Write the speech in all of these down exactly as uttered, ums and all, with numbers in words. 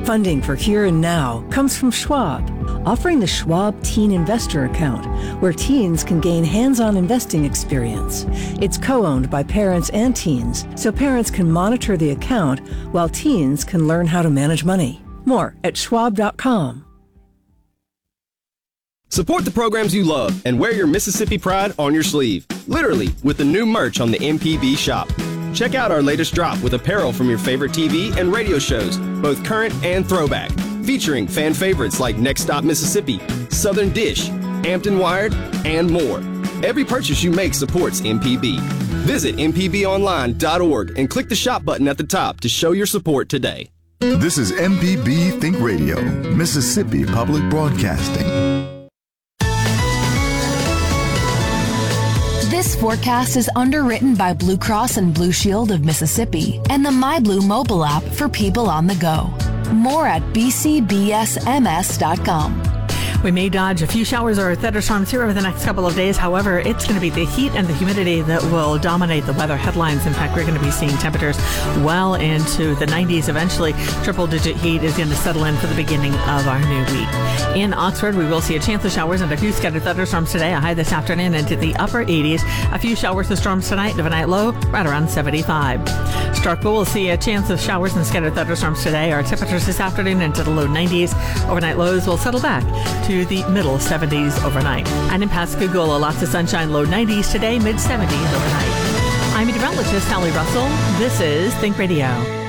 Funding for Here and Now comes from Schwab, offering the Schwab Teen Investor Account, where teens can gain hands-on investing experience. It's co-owned by parents and teens, so parents can monitor the account while teens can learn how to manage money. More at schwab dot com. Support the programs you love and wear your Mississippi pride on your sleeve, literally, with the new merch on the M P B shop. Check out our latest drop with apparel from your favorite T V and radio shows, both current and throwback, featuring fan favorites like Next Stop Mississippi, Southern Dish, Hampton Wired, and more. Every purchase you make supports M P B. Visit m p b online dot org and click the shop button at the top to show your support today. This is M P B Think Radio, Mississippi Public Broadcasting. This forecast is underwritten by Blue Cross and Blue Shield of Mississippi and the MyBlue mobile app for people on the go. More at b c b s m s dot com. We may dodge a few showers or thunderstorms here over the next couple of days. However, it's going to be the heat and the humidity that will dominate the weather headlines. In fact, we're going to be seeing temperatures well into the nineties eventually. Triple-digit heat is going to settle in for the beginning of our new week. In Oxford, we will see a chance of showers and a few scattered thunderstorms today, a high this afternoon into the upper eighties. A few showers and storms tonight, overnight low right around seventy-five. Starkville will see a chance of showers and scattered thunderstorms today. Our temperatures this afternoon into the low nineties. Overnight lows will settle back to the middle seventies overnight. And in Pascagoula, lots of sunshine, low nineties today, mid seventies overnight. I'm meteorologist Sally Russell. This is Think Radio.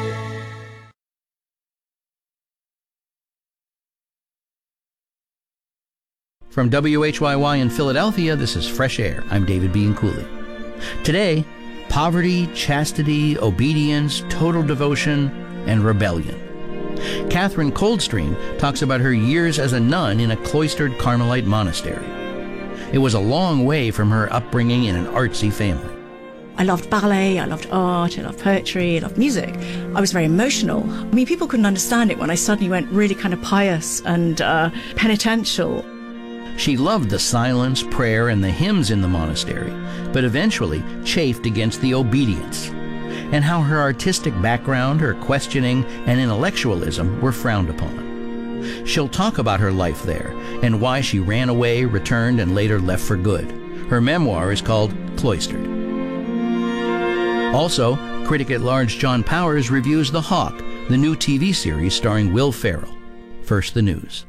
From W H Y Y in Philadelphia, this is Fresh Air. I'm David Bean Cooley. Today, poverty, chastity, obedience, total devotion, and rebellion. Catherine Coldstream talks about her years as a nun in a cloistered Carmelite monastery. It was a long way from her upbringing in an artsy family. I loved ballet, I loved art, I loved poetry, I loved music. I was very emotional. I mean, people couldn't understand it when I suddenly went really kind of pious and uh, penitential. She loved the silence, prayer, and the hymns in the monastery, but eventually chafed against the obedience, and how her artistic background, her questioning, and intellectualism were frowned upon. She'll talk about her life there and why she ran away, returned, and later left for good. Her memoir is called Cloistered. Also, critic at large John Powers reviews The Hawk, the new T V series starring Will Ferrell. First, the news.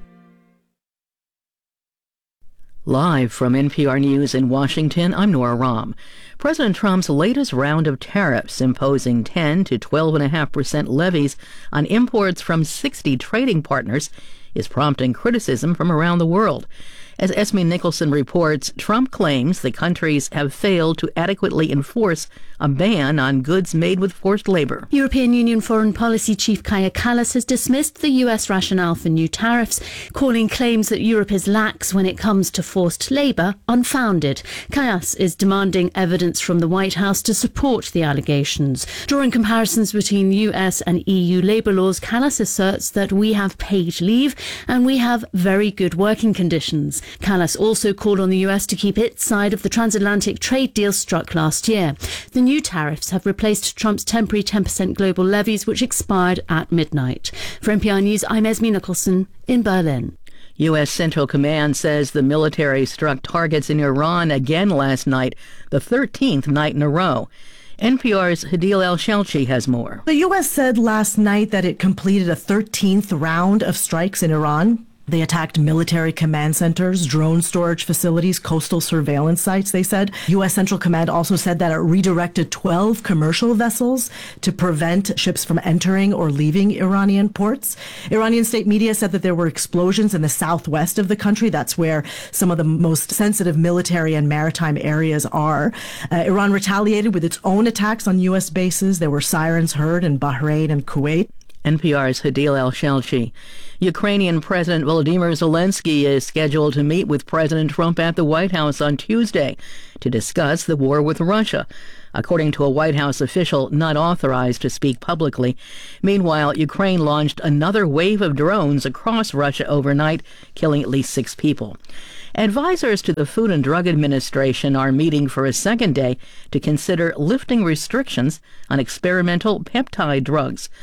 Live from N P R News in Washington, I'm Nora Rahm. President Trump's latest round of tariffs, imposing ten to twelve point five percent levies on imports from sixty trading partners, is prompting criticism from around the world. As Esme Nicholson reports, Trump claims the countries have failed to adequately enforce a ban on goods made with forced labor. European Union Foreign Policy Chief Kaja Kallas has dismissed the U S rationale for new tariffs, calling claims that Europe is lax when it comes to forced labor unfounded. Kallas is demanding evidence from the White House to support the allegations. Drawing comparisons between U S and E U labor laws, Kallas asserts that we have paid leave and we have very good working conditions. Kallas also called on the U S to keep its side of the transatlantic trade deal struck last year. The new tariffs have replaced Trump's temporary ten percent global levies, which expired at midnight. For N P R News, I'm Esme Nicholson in Berlin. U S Central Command says the military struck targets in Iran again last night, the thirteenth night in a row. N P R's Hadil El-Shelchi has more. The U S said last night that it completed a thirteenth round of strikes in Iran. They attacked military command centers, drone storage facilities, coastal surveillance sites, they said. U S Central Command also said that it redirected twelve commercial vessels to prevent ships from entering or leaving Iranian ports. Iranian state media said that there were explosions in the southwest of the country. That's where some of the most sensitive military and maritime areas are. Uh, Iran retaliated with its own attacks on U S bases. There were sirens heard in Bahrain and Kuwait. N P R's Hadil El-Shelchi. Ukrainian President Volodymyr Zelensky is scheduled to meet with President Trump at the White House on Tuesday to discuss the war with Russia, according to a White House official not authorized to speak publicly. Meanwhile, Ukraine launched another wave of drones across Russia overnight, killing at least six people. Advisors to the Food and Drug Administration are meeting for a second day to consider lifting restrictions on experimental peptide drugs.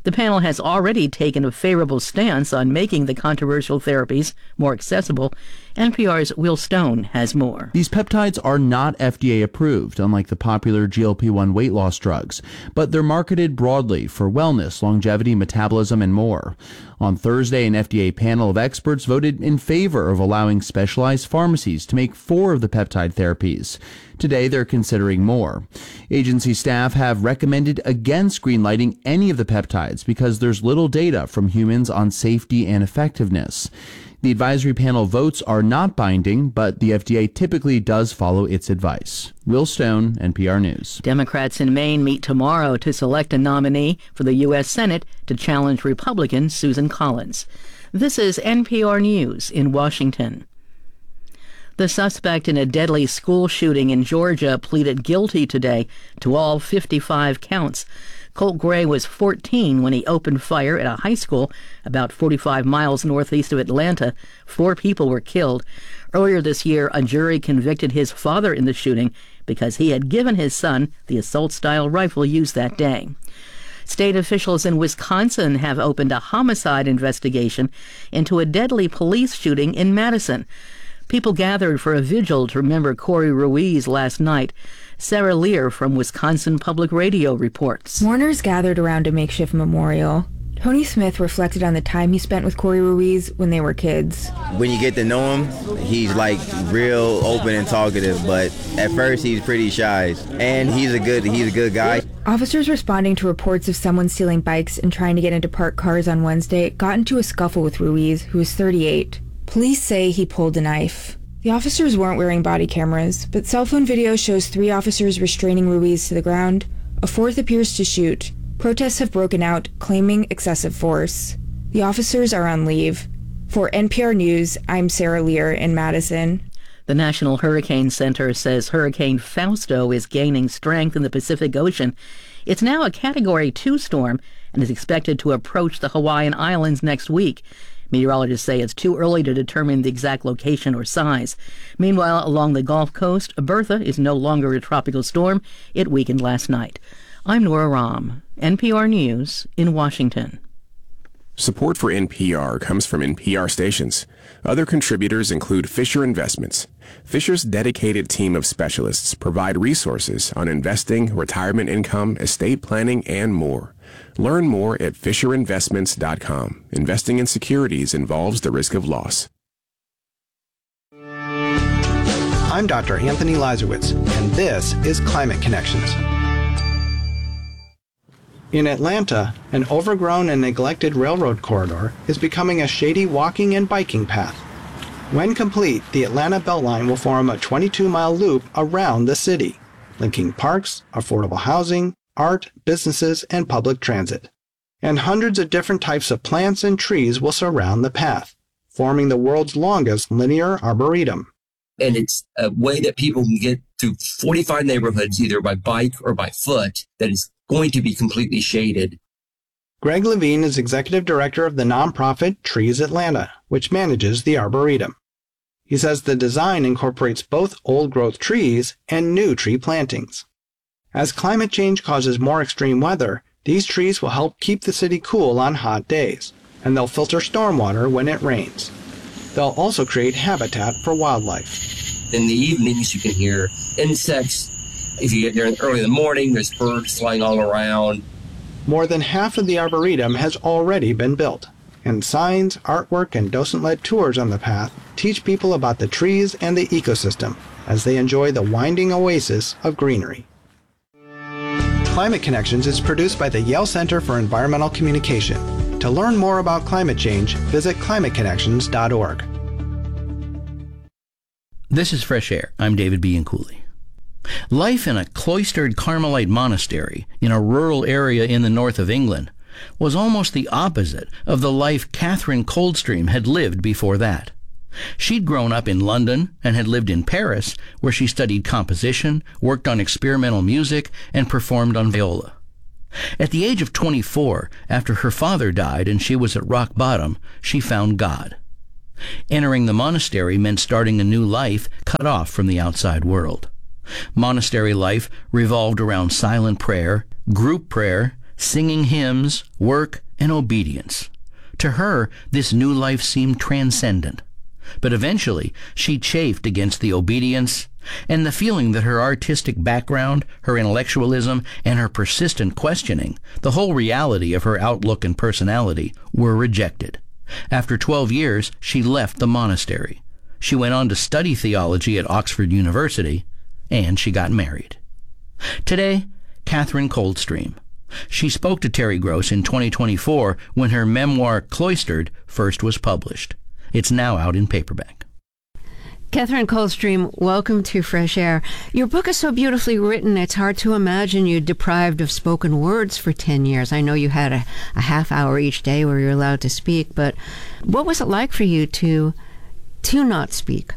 The panel has already taken a favorable stance on making the controversial therapies more accessible. N P R's Will Stone has more. These peptides are not F D A approved, unlike the popular G L P one weight loss drugs, but they're marketed broadly for wellness, longevity, metabolism, and more. On Thursday, an F D A panel of experts voted in favor of allowing specialized pharmacies to make four of the peptide therapies. Today, they're considering more. Agency staff have recommended against greenlighting any of the peptides because there's little data from humans on safety and effectiveness. The advisory panel votes are not binding, but the F D A typically does follow its advice. Will Stone, N P R News. Democrats in Maine meet tomorrow to select a nominee for the U S Senate to challenge Republican Susan Collins. This is N P R News in Washington. The suspect in a deadly school shooting in Georgia pleaded guilty today to all fifty-five counts. Colt Gray was fourteen when he opened fire at a high school about forty-five miles northeast of Atlanta. Four people were killed. Earlier this year, a jury convicted his father in the shooting because he had given his son the assault-style rifle used that day. State officials in Wisconsin have opened a homicide investigation into a deadly police shooting in Madison. People gathered for a vigil to remember Corey Ruiz last night. Sarah Lear from Wisconsin Public Radio reports. Mourners gathered around a makeshift memorial. Tony Smith reflected on the time he spent with Corey Ruiz when they were kids. When you get to know him, he's like real open and talkative, but at first he's pretty shy. And he's a good he's a good guy. Officers responding to reports of someone stealing bikes and trying to get into parked cars on Wednesday got into a scuffle with Ruiz, who is thirty-eight. Police say he pulled a knife. The officers weren't wearing body cameras, but cell phone video shows three officers restraining Ruiz to the ground. A fourth appears to shoot. Protests have broken out, claiming excessive force. The officers are on leave. For N P R News, I'm Sarah Lear in Madison. The National Hurricane Center says Hurricane Fausto is gaining strength in the Pacific Ocean. It's now a Category two storm and is expected to approach the Hawaiian Islands next week. Meteorologists say it's too early to determine the exact location or size. Meanwhile, along the Gulf Coast, Bertha is no longer a tropical storm. It weakened last night. I'm Nora Rahm, N P R News in Washington. Support for N P R comes from N P R stations. Other contributors include Fisher Investments. Fisher's dedicated team of specialists provide resources on investing, retirement income, estate planning, and more. Learn more at fisher investments dot com. Investing in securities involves the risk of loss. I'm Doctor Anthony Lazarowitz, and this is Climate Connections. In Atlanta, an overgrown and neglected railroad corridor is becoming a shady walking and biking path. When complete, the Atlanta Beltline will form a twenty-two mile loop around the city, linking parks, affordable housing, art, businesses, and public transit. And hundreds of different types of plants and trees will surround the path, forming the world's longest linear arboretum. And it's a way that people can get to forty-five neighborhoods either by bike or by foot that is going to be completely shaded. Greg Levine is executive director of the nonprofit Trees Atlanta, which manages the arboretum. He says the design incorporates both old-growth trees and new tree plantings. As climate change causes more extreme weather, these trees will help keep the city cool on hot days, and they'll filter stormwater when it rains. They'll also create habitat for wildlife. In the evenings, you can hear insects. If you get there early in the morning, there's birds flying all around. More than half of the arboretum has already been built, and signs, artwork, and docent-led tours on the path teach people about the trees and the ecosystem as they enjoy the winding oasis of greenery. Climate Connections is produced by the Yale Center for Environmental Communication. To learn more about climate change, visit climate connections dot org. This is Fresh Air. I'm David B. Cooley. Life in a cloistered Carmelite monastery in a rural area in the north of England was almost the opposite of the life Catherine Coldstream had lived before that. She'd grown up in London and had lived in Paris, where she studied composition, worked on experimental music, and performed on viola. At the age of twenty-four, after her father died and she was at rock bottom, she found God. Entering the monastery meant starting a new life cut off from the outside world. Monastery life revolved around silent prayer, group prayer, singing hymns, work, and obedience. To her, this new life seemed transcendent. But eventually, she chafed against the obedience and the feeling that her artistic background, her intellectualism, and her persistent questioning, the whole reality of her outlook and personality, were rejected. After twelve years, she left the monastery. She went on to study theology at Oxford University, and she got married. Today, Catherine Coldstream. She spoke to Terry Gross in twenty twenty-four when her memoir, Cloistered, first was published. It's now out in paperback. Catherine Coldstream, welcome to Fresh Air. Your book is so beautifully written, it's hard to imagine you deprived of spoken words for ten years. I know you had a, a half hour each day where you're allowed to speak, but what was it like for you to to not speak?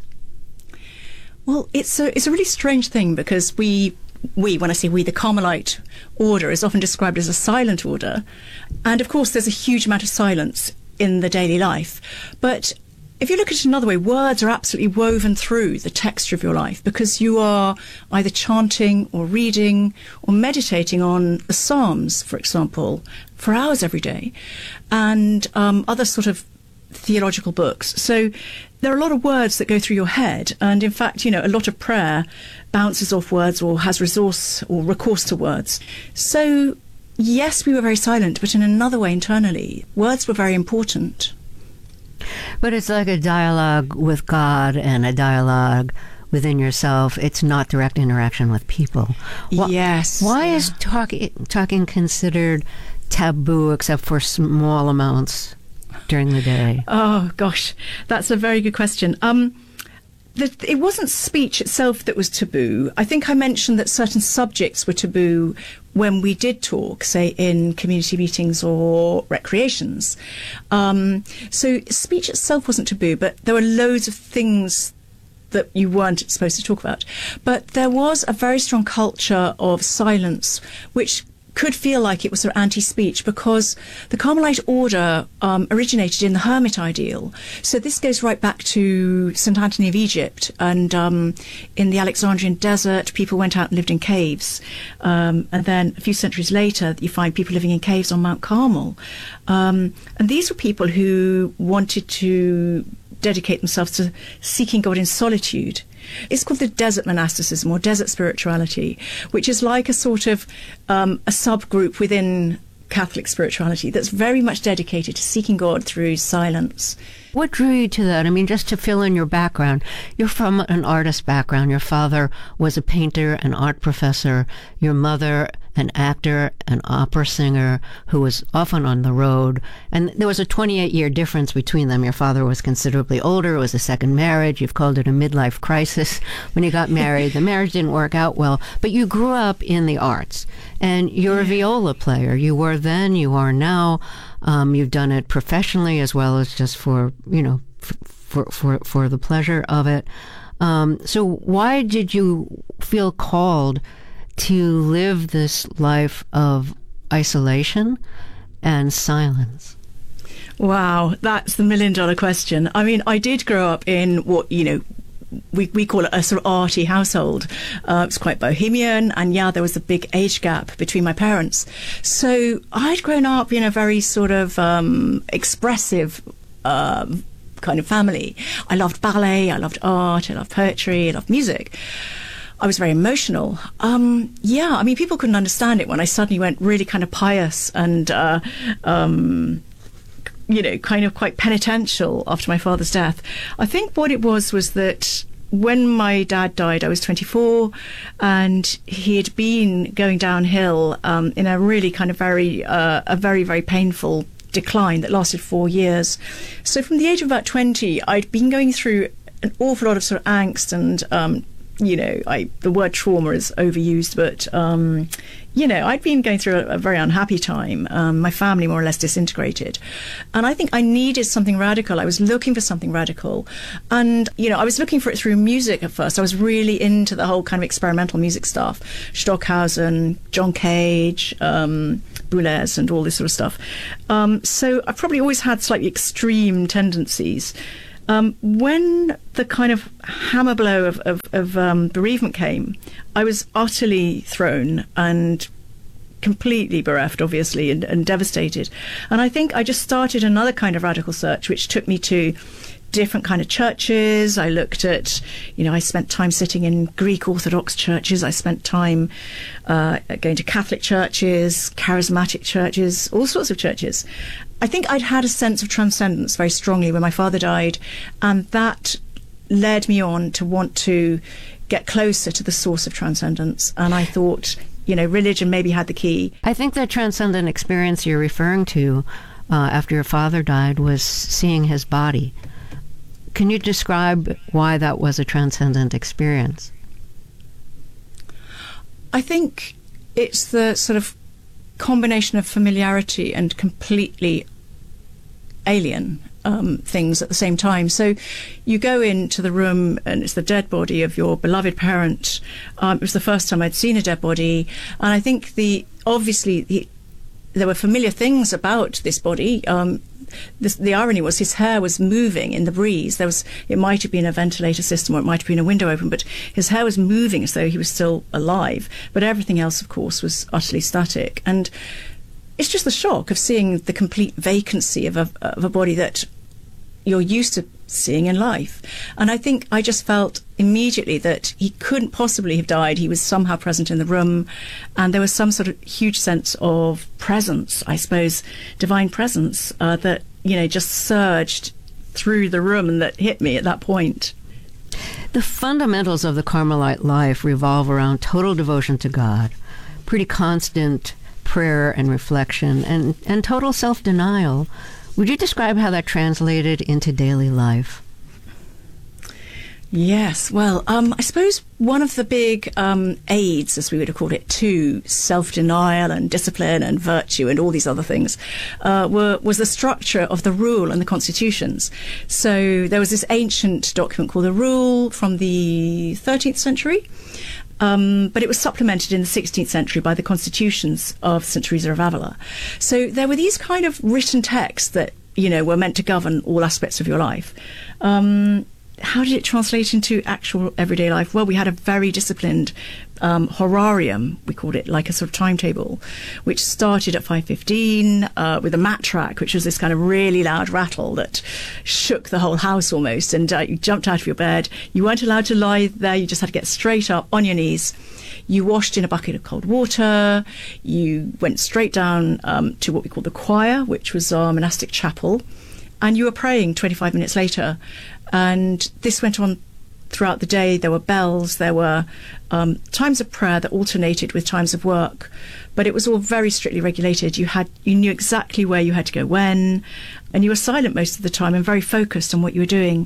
Well, it's a, it's a really strange thing because we, we, when I say we, the Carmelite order is often described as a silent order. And of course, there's a huge amount of silence in the daily life. But if you look at it another way, words are absolutely woven through the texture of your life because you are either chanting or reading or meditating on the Psalms, for example, for hours every day, and um, other sort of theological books. So there are a lot of words that go through your head. And in fact, you know, a lot of prayer bounces off words or has resource or recourse to words. So yes, we were very silent, but in another way internally, words were very important. But it's like a dialogue with God and a dialogue within yourself. It's not direct interaction with people. Why, yes. Why yeah. is talking talking considered taboo except for small amounts during the day? Oh, gosh, that's a very good question. Um, the, it wasn't speech itself that was taboo. I think I mentioned that certain subjects were taboo when we did talk, say in community meetings or recreations. Um, so speech itself wasn't taboo, but there were loads of things that you weren't supposed to talk about. But there was a very strong culture of silence, which could feel like it was sort of anti-speech because the Carmelite order um, originated in the hermit ideal. So this goes right back to Saint Anthony of Egypt, and um, in the Alexandrian desert, people went out and lived in caves. Um, and then a few centuries later, you find people living in caves on Mount Carmel. Um, and these were people who wanted to dedicate themselves to seeking God in solitude. It's called the desert monasticism or desert spirituality, which is like a sort of um, a subgroup within Catholic spirituality that's very much dedicated to seeking God through silence. What drew you to that? I mean, just to fill in your background, you're from an artist background. Your father was a painter, an art professor. Your mother, an actor, an opera singer who was often on the road. And there was a twenty-eight year difference between them. Your father was considerably older. It was a second marriage. You've called it a midlife crisis when you got married. The marriage didn't work out well. But you grew up in the arts. And you're a viola player. You were then, you are now. Um, you've done it professionally as well as just for, you know, for for for the pleasure of it. Um, so why did you feel called to live this life of isolation and silence? Wow, that's the million dollar question. I mean, I did grow up in what, you know, we, we call it a sort of arty household. Uh, it's quite bohemian, and yeah, there was a big age gap between my parents. So I'd grown up in a very sort of um, expressive uh, kind of family. I loved ballet, I loved art, I loved poetry, I loved music. I was very emotional. Um, yeah, I mean, people couldn't understand it when I suddenly went really kind of pious and, uh, um, you know, kind of quite penitential after my father's death. I think what it was was that when my dad died, I was twenty-four, and he had been going downhill um, in a really kind of very, uh, a very, very painful decline that lasted four years. So from the age of about twenty, I'd been going through an awful lot of sort of angst and, um, you know, I, the word trauma is overused, but, um, you know, I'd been going through a, a very unhappy time. Um, my family more or less disintegrated. And I think I needed something radical. I was looking for something radical. And, you know, I was looking for it through music at first. I was really into the whole kind of experimental music stuff. Stockhausen, John Cage, um, Boulez, and all this sort of stuff. Um, so I probably always had slightly extreme tendencies. Um, when the kind of hammer blow of, of, of um, bereavement came, I was utterly thrown and completely bereft, obviously, and, and devastated. And I think I just started another kind of radical search, which took me to different kind of churches. I looked at, you know, I spent time sitting in Greek Orthodox churches. I spent time uh, going to Catholic churches, charismatic churches, all sorts of churches. I think I'd had a sense of transcendence very strongly when my father died, and that led me on to want to get closer to the source of transcendence. And I thought, you know, religion maybe had the key. I think the transcendent experience you're referring to uh, after your father died was seeing his body. Can you describe why that was a transcendent experience? I think it's the sort of combination of familiarity and completely alien um, things at the same time. So you go into the room and it's the dead body of your beloved parent. Um, it was the first time I'd seen a dead body. And I think the obviously the, there were familiar things about this body. Um, This, the irony was his hair was moving in the breeze. There was, it might have been a ventilator system or it might have been a window open, but his hair was moving as though he was still alive. But everything else, of course, was utterly static. And it's just the shock of seeing the complete vacancy of a, of a body that you're used to seeing in life. And I think I just felt immediately that he couldn't possibly have died. He was somehow present in the room, and there was some sort of huge sense of presence, I suppose, divine presence, uh, that, you know, just surged through the room and that hit me at that point. The fundamentals of the Carmelite life revolve around total devotion to God, pretty constant prayer and reflection, and, and total self-denial. Would you describe how that translated into daily life? Yes, well, um, I suppose one of the big um, aids, as we would have called it, to self-denial and discipline and virtue and all these other things, uh, were, was the structure of the rule and the constitutions. So there was this ancient document called the Rule from the thirteenth century, Um, but it was supplemented in the sixteenth century by the constitutions of Saint Teresa of Avila. So there were these kind of written texts that, you know, were meant to govern all aspects of your life. Um, how did it translate into actual everyday life? Well, we had a very disciplined um, horarium, we called it, like a sort of timetable, which started at five fifteen uh, with a mat track, which was this kind of really loud rattle that shook the whole house almost. And uh, you jumped out of your bed. You weren't allowed to lie there. You just had to get straight up on your knees. You washed in a bucket of cold water. You went straight down um, to what we called the choir, which was our monastic chapel. And you were praying twenty-five minutes later. And this went on throughout the day. There were bells, there were um, times of prayer that alternated with times of work, but it was all very strictly regulated. You had, you knew exactly where you had to go when, and you were silent most of the time and very focused on what you were doing.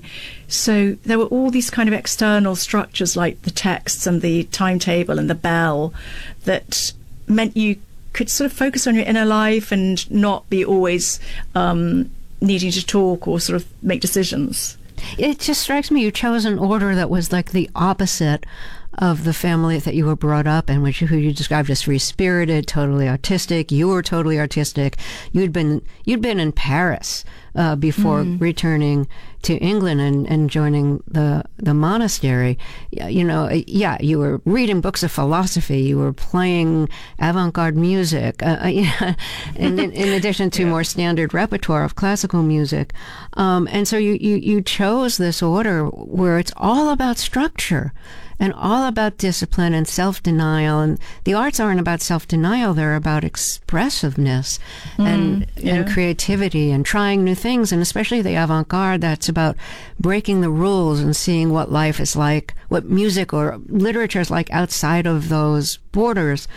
So there were all these kind of external structures like the texts and the timetable and the bell that meant you could sort of focus on your inner life and not be always um, needing to talk or sort of make decisions. It just strikes me you chose an order that was like the opposite of the family that you were brought up in, which who you described as free-spirited, totally artistic. You were totally artistic. You'd been you'd been in Paris uh, before mm. returning to England and, and joining the the monastery. You know, yeah, you were reading books of philosophy. You were playing avant-garde music, uh, yeah, in, in, in addition to yeah. more standard repertoire of classical music. Um, and so you, you, you chose this order where it's all about structure and all about discipline and self-denial. And the arts aren't about self-denial, they're about expressiveness mm, and, yeah. and creativity and trying new things. And especially the avant-garde, that's about breaking the rules and seeing what life is like, what music or literature is like outside of those borders.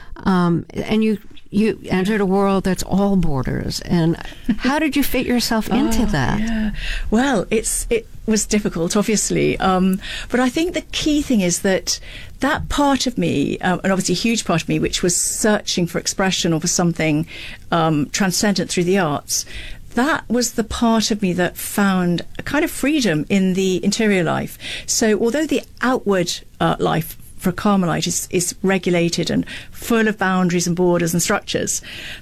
Um, and you you entered a world that's all borders. And how did you fit yourself into oh, that? Yeah. Well, it's it was difficult, obviously. Um, but I think the key thing is that that part of me, um, and obviously a huge part of me, which was searching for expression or for something um, transcendent through the arts, that was the part of me that found a kind of freedom in the interior life. So although the outward uh, life for a Carmelite is, is regulated and full of boundaries and borders and structures,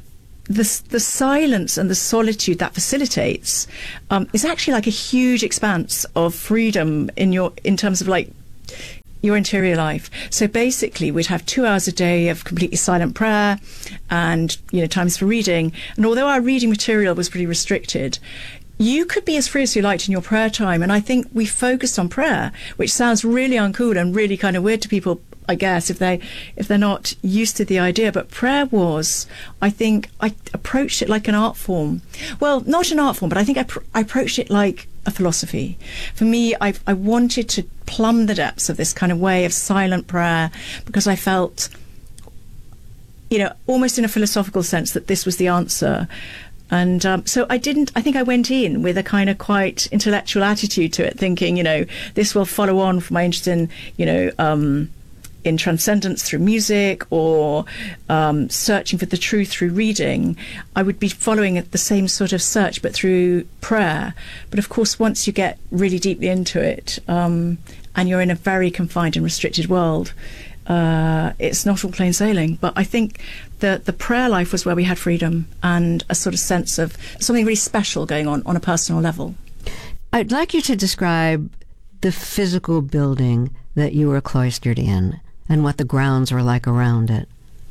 the, the silence and the solitude that facilitates um, is actually like a huge expanse of freedom in your in terms of like your interior life. So basically, we'd have two hours a day of completely silent prayer and, you know, times for reading. And although our reading material was pretty restricted, you could be as free as you liked in your prayer time. And I think we focused on prayer, which sounds really uncool and really kind of weird to people, I guess, if they if they're not used to the idea. But prayer was, I think, I approached it like an art form. Well, not an art form, but I think I, pr- I approached it like a philosophy. For me, I I wanted to plumb the depths of this kind of way of silent prayer, because I felt, you know, almost in a philosophical sense, that this was the answer. And um, so I didn't, I think I went in with a kind of quite intellectual attitude to it, thinking, you know, this will follow on from my interest in, you know, um, in transcendence through music, or um, searching for the truth through reading. I would be following the same sort of search, but through prayer. But of course, once you get really deeply into it, um, and you're in a very confined and restricted world, uh, it's not all plain sailing. But I think the the prayer life was where we had freedom and a sort of sense of something really special going on on a personal level. I'd like you to describe the physical building that you were cloistered in, and what the grounds were like around it.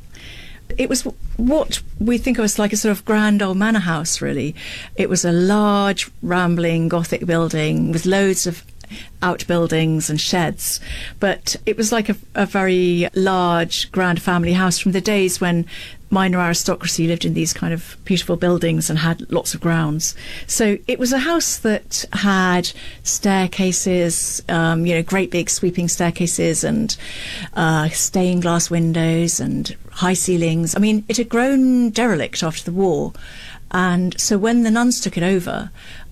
It was what we think of as like a sort of grand old manor house, really. It was a large, rambling Gothic building with loads of outbuildings and sheds. But it was like a, a very large, grand family house from the days when minor aristocracy lived in these kind of beautiful buildings and had lots of grounds. So it was a house that had staircases, um, you know, great big sweeping staircases and uh, stained glass windows and high ceilings. I mean, it had grown derelict after the war. And so when the nuns took it over,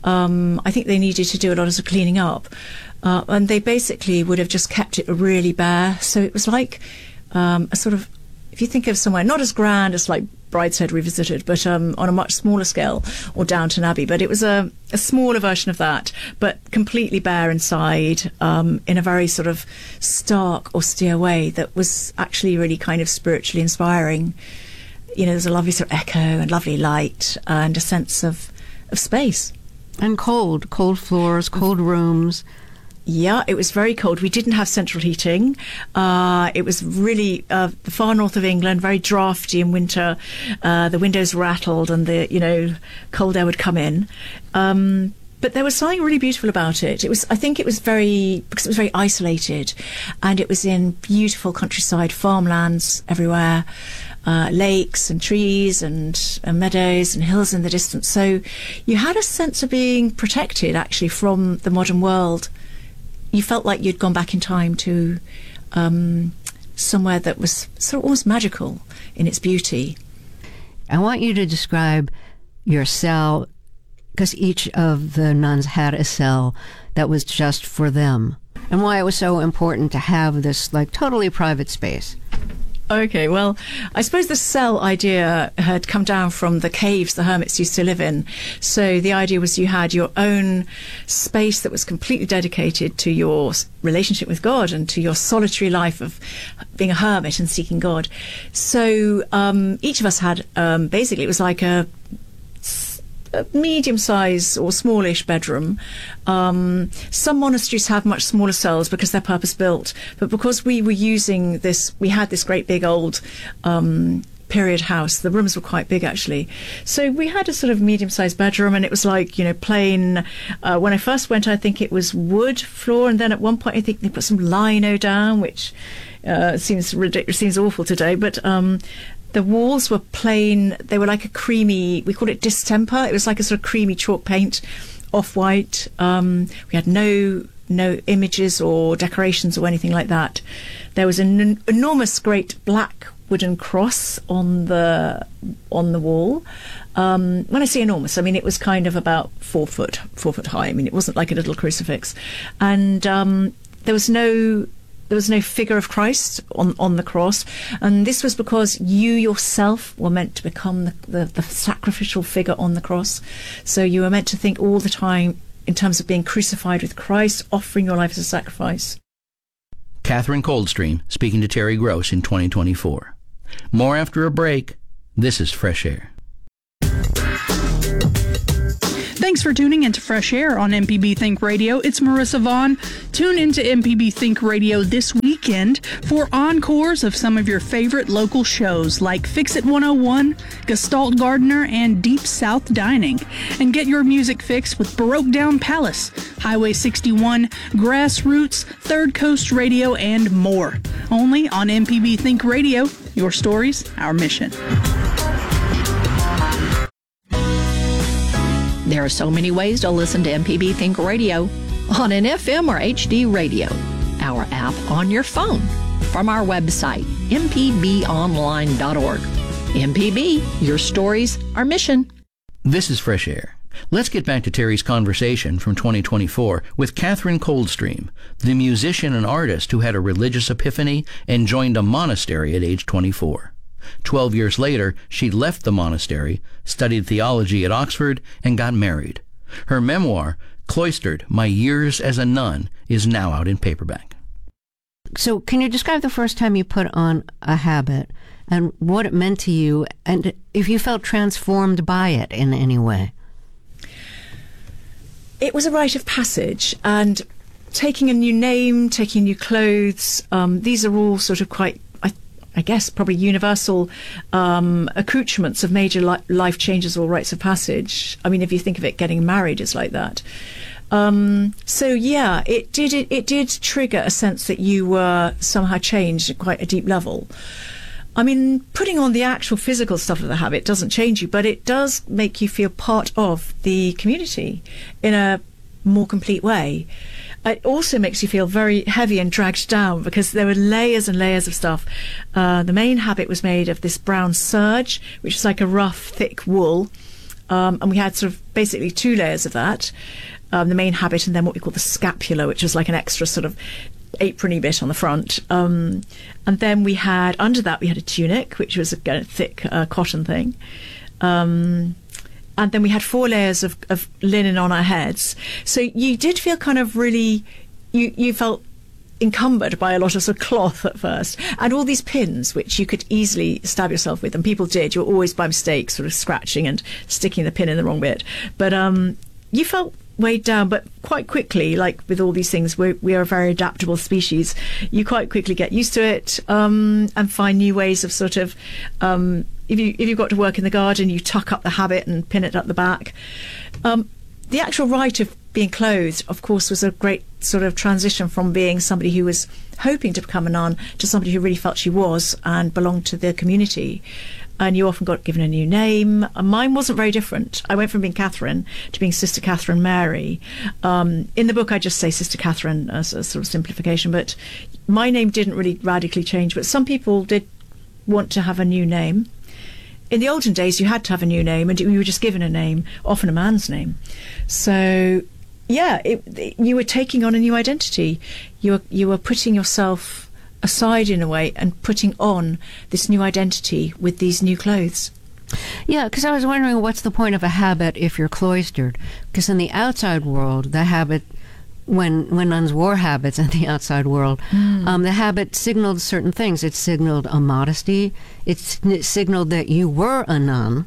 um, I think they needed to do a lot of cleaning up. Uh, and they basically would have just kept it really bare. So it was like um, a sort of, if you think of somewhere not as grand as like Brideshead Revisited, but um, on a much smaller scale, or Downton Abbey, but it was a, a smaller version of that, but completely bare inside, um, in a very sort of stark, austere way that was actually really kind of spiritually inspiring. You know, there's a lovely sort of echo and lovely light and a sense of, of space. And cold, cold floors, cold rooms. Yeah, it was very cold. We didn't have central heating. Uh, it was really uh, the far north of England, very drafty in winter. Uh, the windows rattled and the, you know, cold air would come in. Um, but there was something really beautiful about it. It was, I think it was very, because it was very isolated, and it was in beautiful countryside, farmlands everywhere. Uh, lakes and trees and, and meadows and hills in the distance. So you had a sense of being protected, actually, from the modern world. You felt like you'd gone back in time to um, somewhere that was sort of almost magical in its beauty. I want you to describe your cell, because each of the nuns had a cell that was just for them, and why it was so important to have this like totally private space. Okay, well, I suppose the cell idea had come down from the caves the hermits used to live in. So the idea was you had your own space that was completely dedicated to your relationship with God and to your solitary life of being a hermit and seeking God. So um, each of us had, um, basically, it was like a a medium-sized or smallish bedroom. Um, some monasteries have much smaller cells because they're purpose-built, but because we were using this, we had this great big old um, period house. The rooms were quite big, actually. So we had a sort of medium-sized bedroom, and it was like, you know, plain. Uh, when I first went, I think it was wood floor, and then at one point I think they put some lino down, which uh, seems ridiculous, seems awful today, but um, the walls were plain. They were like a creamy, we called it distemper. It was like a sort of creamy chalk paint, off-white. Um, we had no no images or decorations or anything like that. There was an en- enormous great black wooden cross on the on the wall. Um, when I say enormous, I mean it was kind of about four foot, four foot high. I mean, it wasn't like a little crucifix. And um, there was no... There was no figure of Christ on, on the cross. And this was because you yourself were meant to become the, the, the sacrificial figure on the cross. So you were meant to think all the time in terms of being crucified with Christ, offering your life as a sacrifice. Catherine Coldstream speaking to Terry Gross in twenty twenty-four. More after a break. This is Fresh Air. Thanks Thanks for tuning into Fresh Air on M P B Think Radio. It's Marissa Vaughn. Tune into M P B Think Radio this weekend for encores of some of your favorite local shows like Fix It one oh one, Gestalt Gardener, and Deep South Dining. And get your music fixed with Baroque Down Palace, Highway sixty-one, Grassroots, Third Coast Radio, and more. Only on M P B Think Radio. Your stories, our mission. There are so many ways to listen to M P B Think Radio on an F M or H D radio, our app on your phone, from our website, m p b online dot org. M P B, your stories, our mission. This is Fresh Air. Let's get back to Terry's conversation from twenty twenty-four with Catherine Coldstream, the musician and artist who had a religious epiphany and joined a monastery at age twenty-four. Twelve years later, she left the monastery, studied theology at Oxford, and got married. Her memoir, Cloistered, My Years as a Nun, is now out in paperback. So can you describe the first time you put on a habit and what it meant to you, and if you felt transformed by it in any way? It was a rite of passage, and taking a new name, taking new clothes, um, these are all sort of quite, I, I guess, probably universal um, accoutrements of major li- life changes or rites of passage. I mean, if you think of it, getting married is like that. Um, so yeah, it did, it, it did trigger a sense that you were somehow changed at quite a deep level. I mean, putting on the actual physical stuff of the habit doesn't change you, but it does make you feel part of the community in a more complete way. It also makes you feel very heavy and dragged down because there were layers and layers of stuff. Uh, the main habit was made of this brown serge, which is like a rough, thick wool. Um, and we had sort of basically two layers of that. Um, the main habit, and then what we call the scapula, which is like an extra sort of aprony bit on the front. Um, and then we had, under that, we had a tunic, which was a kind of thick uh, cotton thing. Um, and then we had four layers of, of linen on our heads. So you did feel kind of really, you, you felt encumbered by a lot of sort of cloth at first. And all these pins, which you could easily stab yourself with, and people did. You were always by mistake sort of scratching and sticking the pin in the wrong bit. But um, you felt weighed down, but quite quickly, like with all these things, we're, we are a very adaptable species. You quite quickly get used to it um, and find new ways of sort of, um, if, you, if you've got to work in the garden, you tuck up the habit and pin it up the back. Um, the actual rite of being clothed, of course, was a great sort of transition from being somebody who was hoping to become a nun to somebody who really felt she was and belonged to the community. And you often got given a new name. Mine wasn't very different. I went from being Catherine to being Sister Catherine Mary. Um, in the book, I just say Sister Catherine as a sort of simplification, but my name didn't really radically change. But some people did want to have a new name. In the olden days, you had to have a new name, and you were just given a name, often a man's name. So, yeah, it, it, you were taking on a new identity. You were you were putting yourself aside in a way and putting on this new identity with these new clothes. Yeah, because I was wondering what's the point of a habit if you're cloistered? Because in the outside world, the habit, when when nuns wore habits in the outside world, mm. um, the habit signaled certain things. It signaled a modesty. It, it signaled that you were a nun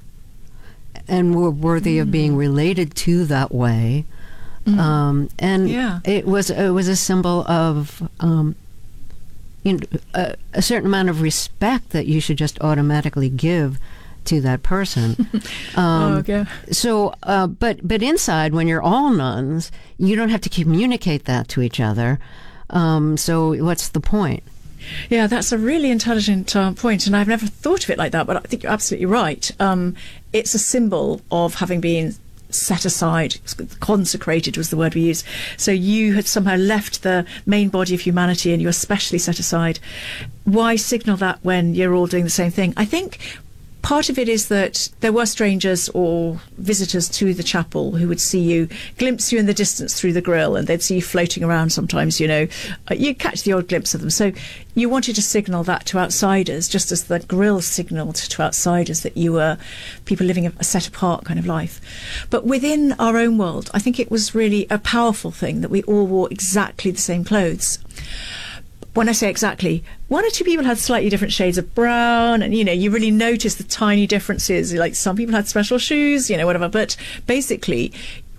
and were worthy mm. of being related to that way. Mm. Um, and yeah. it was it was a symbol of um, you know, a, a certain amount of respect that you should just automatically give to that person. Um, oh, okay. So, uh, but but inside, when you're all nuns, you don't have to communicate that to each other. Um, so, what's the point? Yeah, that's a really intelligent uh, point, and I've never thought of it like that. But I think you're absolutely right. Um, it's a symbol of having been set aside. Consecrated was the word we used. So you had somehow left the main body of humanity and you were specially set aside. Why signal that when you're all doing the same thing? I think part of it is that there were strangers or visitors to the chapel who would see you, glimpse you in the distance through the grill, and they'd see you floating around sometimes, you know. Uh, you catch the odd glimpse of them. So you wanted to signal that to outsiders, just as the grill signalled to outsiders that you were people living a set apart kind of life. But within our own world, I think it was really a powerful thing that we all wore exactly the same clothes. When I say exactly, one or two people had slightly different shades of brown, and, you know, you really notice the tiny differences. Like some people had special shoes, you know, whatever. But basically,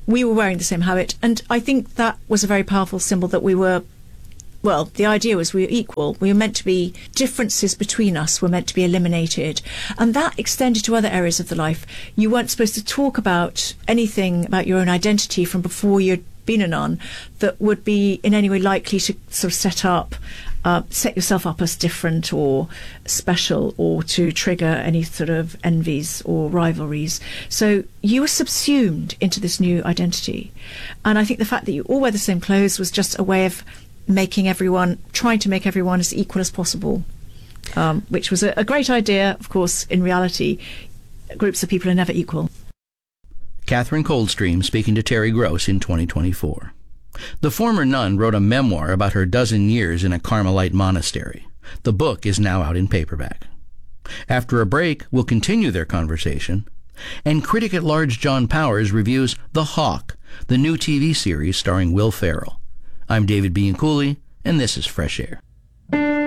we were wearing the same habit. And I think that was a very powerful symbol that we were, well, the idea was we were equal. We were meant to be, differences between us were meant to be eliminated. And that extended to other areas of the life. You weren't supposed to talk about anything about your own identity from before you'd been a nun that would be in any way likely to sort of set up, uh, set yourself up as different or special, or to trigger any sort of envies or rivalries. So you were subsumed into this new identity. And I think the fact that you all wear the same clothes was just a way of making everyone, trying to make everyone as equal as possible, um, which was a, a great idea. Of course, in reality, groups of people are never equal. Catherine Coldstream speaking to Terry Gross in twenty twenty-four. The former nun wrote a memoir about her dozen years in a Carmelite monastery. The book is now out in paperback. After a break, we'll continue their conversation, and critic at large John Powers reviews The Hawk, the new T V series starring Will Ferrell. I'm David Bianculli, and this is Fresh Air.